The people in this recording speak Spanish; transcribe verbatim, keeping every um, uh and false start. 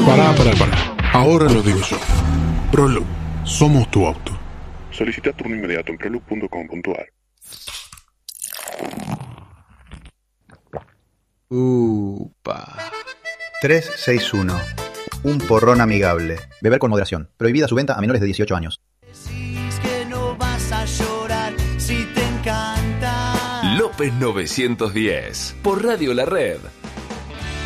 Pará, pará, pará. Ahora lo digo yo. Proloop, somos tu auto. Solicita turno inmediato en proloop punto com punto a r. Upa. trescientos sesenta y uno. Un porrón amigable. Beber con moderación. Prohibida su venta a menores de dieciocho años. Decís que no vas a llorar si te encanta. López novecientos diez. Por Radio La Red.